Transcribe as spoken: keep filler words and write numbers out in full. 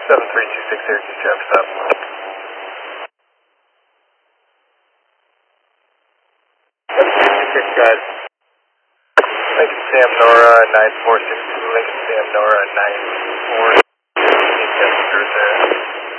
seven three two six Syracuse traffic stop. seven three two six guys. Lincoln Sam Nora nine four six two, Lincoln Sam Nora nine four six two. There.